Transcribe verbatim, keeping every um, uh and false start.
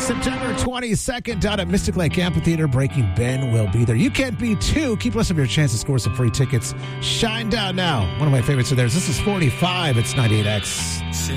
September twenty-second down at Mystic Lake Amphitheater. Breaking Ben will be there. You can't be too. Keep listening for your chance to score some free tickets. Shine Down Now. One of my favorites of theirs. This is forty-five. It's ninety-eight X.